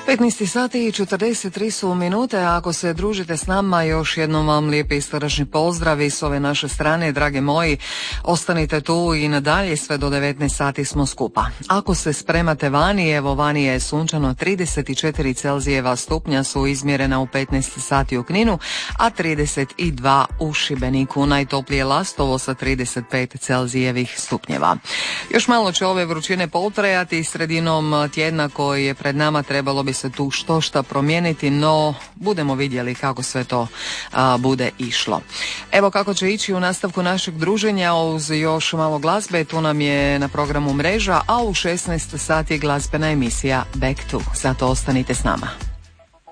15 sati i 43 su minute, a ako se družite s nama, još jednom vam lijepi srdačni pozdrav i s ove naše strane, drage moji, ostanite tu i nadalje, sve do 19 sati smo skupa. Ako se spremate vani, evo vani je sunčano, 34 Celzijeva stupnja su izmjerena u 15 sati u Kninu, a 32 u Šibeniku, najtoplije Lastovo sa 35 Celzijevih stupnjeva. Još malo će ove vrućine potrajati, sredinom tjedna koji je pred nama trebalo bi se tu štošta promijeniti, no budemo vidjeli kako sve to bude išlo. Evo kako će ići u nastavku našeg druženja uz još malo glazbe, tu nam je na programu Mreža, a u 16 sati glazbena emisija Back to. Zato ostanite s nama.